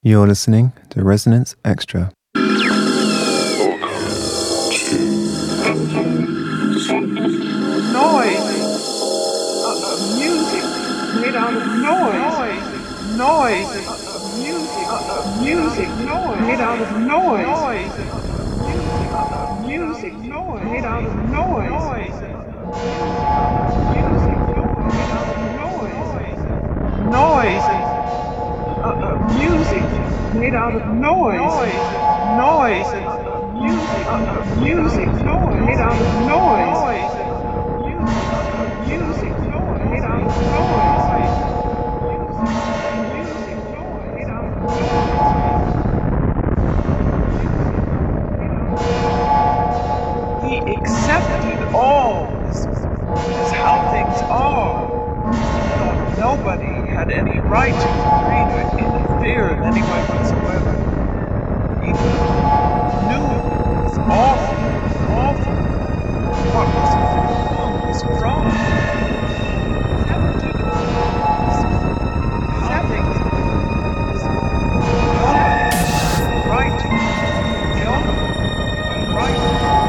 You're listening to Resonance Extra. Noise. Music made out of noise. Noise. Music made out of noise. Music made out of noise. Noise. Music made out of noise. Noise. Music made out of noise. Music made out of noise. He accepted all. This is how things are. Thought nobody had any right to interfere in any way whatsoever. Either